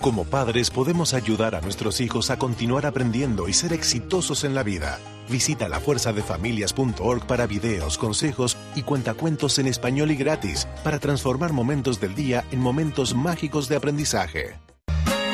Como padres podemos ayudar a nuestros hijos a continuar aprendiendo y ser exitosos en la vida. Visita lafuerzadefamilias.org para videos, consejos y cuentacuentos en español y gratis para transformar momentos del día en momentos mágicos de aprendizaje.